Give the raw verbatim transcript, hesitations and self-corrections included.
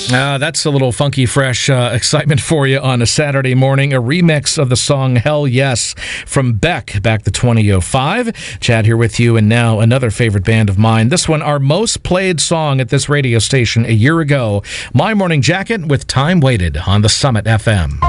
Uh, that's a little funky, fresh uh, excitement for you on a Saturday morning. A remix of the song Hell Yes from Beck back to twenty oh five. Chad here with you, and now another favorite band of mine. This one, our most played song at this radio station a year ago. My Morning Jacket with Time Waited on the Summit F M.